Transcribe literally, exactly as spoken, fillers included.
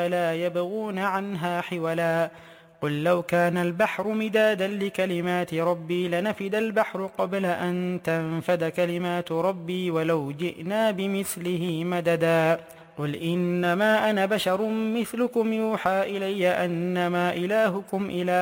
فيها لا يبغون عنها حولا قل لو كان البحر مدادا لكلمات ربي لنفد البحر قبل أن تنفد كلمات ربي ولو جئنا بمثله مددا قل إنما أنا بشر مثلكم يوحى إلي أنما إلهكم إله